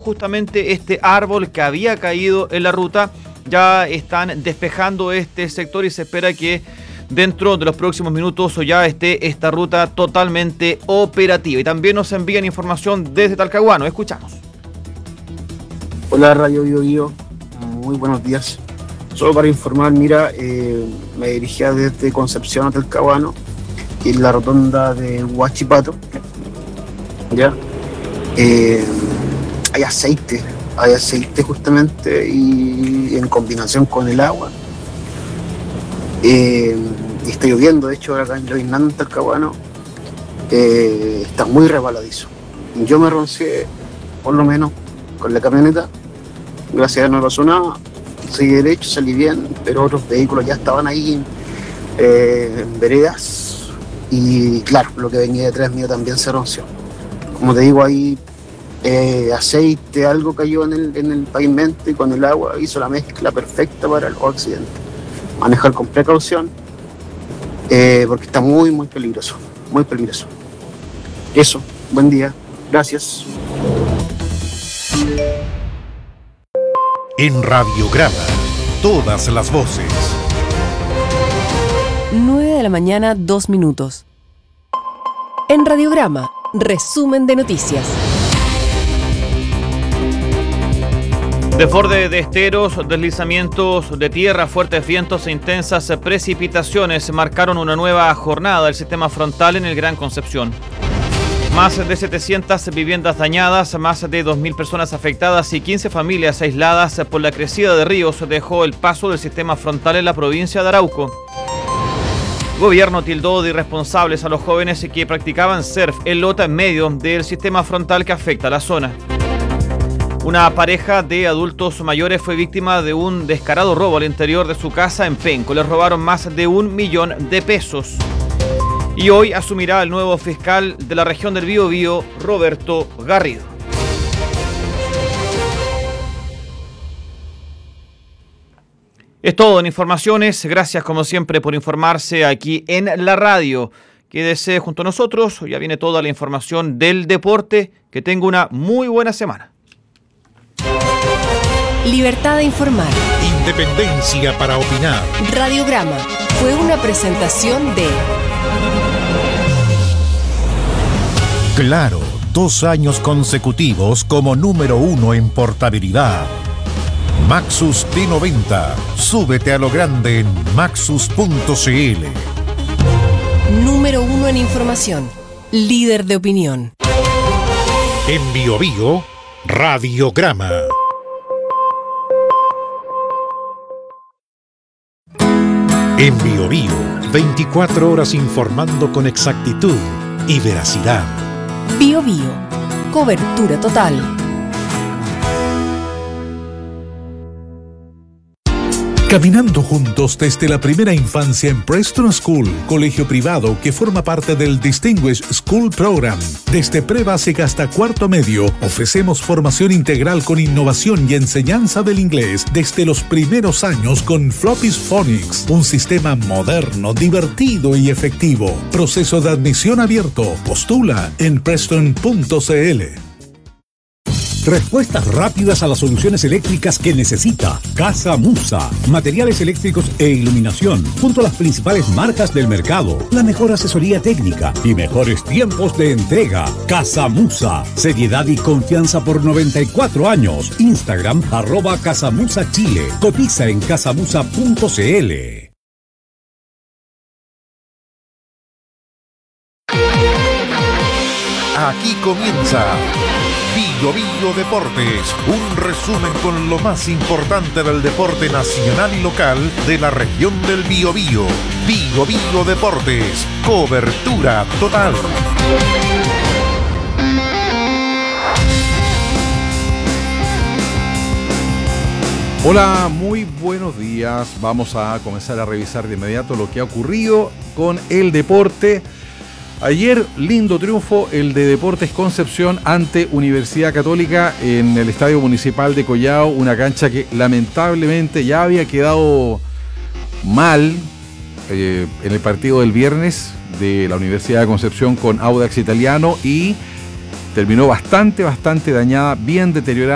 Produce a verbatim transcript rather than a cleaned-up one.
justamente este árbol que había caído en la ruta. Ya están despejando este sector y se espera que dentro de los próximos minutos ya esté esta ruta totalmente operativa. Y también nos envían información desde Talcahuano. Escuchamos. Hola Radio Bio Bio, muy buenos días. Solo para informar, mira, eh, me dirigía desde Concepción a Talcahuano y en la rotonda de Huachipato, ¿ya? Eh, hay aceite, hay aceite justamente y en combinación con el agua. Eh, y está lloviendo, de hecho ahora acá en Loinán, en Talcahuano, eh, está muy resbaladizo. Yo me roncé, por lo menos, con la camioneta, gracias a Dios no pasó nada, seguí derecho, salí bien, pero otros vehículos ya estaban ahí eh, en veredas y claro, lo que venía detrás mío también se ronció. Como te digo, ahí eh, aceite, algo cayó en el, en el pavimento y con el agua hizo la mezcla perfecta para el accidente. Manejar con precaución eh, porque está muy muy peligroso, muy peligroso. Eso, buen día, gracias. En Radiograma, todas las voces. nueve de la mañana, dos minutos. En Radiograma, resumen de noticias. Desborde de esteros, deslizamientos de tierra, fuertes vientos e intensas precipitaciones marcaron una nueva jornada del sistema frontal en el Gran Concepción. Más de setecientas viviendas dañadas, más de dos mil personas afectadas y quince familias aisladas por la crecida de ríos dejó el paso del sistema frontal en la provincia de Arauco. Gobierno tildó de irresponsables a los jóvenes que practicaban surf en lota en medio del sistema frontal que afecta a la zona. Una pareja de adultos mayores fue víctima de un descarado robo al interior de su casa en Penco. Les robaron más de un millón de pesos. Y hoy asumirá el nuevo fiscal de la región del Biobío, Roberto Garrido. Es todo en informaciones. Gracias como siempre por informarse aquí en la radio. Quédese junto a nosotros. Ya viene toda la información del deporte. Que tenga una muy buena semana. Libertad de informar. Independencia para opinar. Radiograma fue una presentación de... Claro, dos años consecutivos como número uno en portabilidad. Maxus T noventa. Súbete a lo grande en maxus punto c l. Número uno en información. Líder de opinión. En Biobío, Radiograma. En Biobío, veinticuatro horas informando con exactitud y veracidad. Biobío, cobertura total. Caminando juntos desde la primera infancia en Preston School, colegio privado que forma parte del Distinguished School Program. Desde pre-básica hasta cuarto medio, ofrecemos formación integral con innovación y enseñanza del inglés desde los primeros años con Floppy's Phonics, un sistema moderno, divertido y efectivo. Proceso de admisión abierto. Postula en preston punto c l. Respuestas rápidas a las soluciones eléctricas que necesita. Casa Musa. Materiales eléctricos e iluminación, junto a las principales marcas del mercado. La mejor asesoría técnica y mejores tiempos de entrega. Casa Musa. Seriedad y confianza por noventa y cuatro años. Instagram, arroba Casamusa Chile. Cotiza en casamusa punto c l. Aquí comienza Biobío Deportes, un resumen con lo más importante del deporte nacional y local de la región del Biobío. Biobío Deportes, cobertura total. Hola, muy buenos días. Vamos a comenzar a revisar de inmediato lo que ha ocurrido con el deporte. Ayer, lindo triunfo, el de Deportes Concepción ante Universidad Católica en el Estadio Municipal de Collao, una cancha que lamentablemente ya había quedado mal eh, en el partido del viernes de la Universidad de Concepción con Audax Italiano y terminó bastante, bastante dañada, bien deteriorada.